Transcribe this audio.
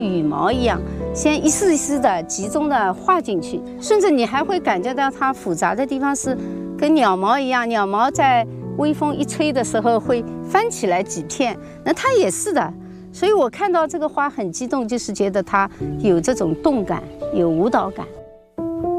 羽毛一样，先一丝一丝的集中的画进去，甚至你还会感觉到它复杂的地方是跟鸟毛一样，鸟毛在微风一吹的时候会翻起来几片，那它也是的。所以我看到这个花很激动，就是觉得它有这种动感，有舞蹈感。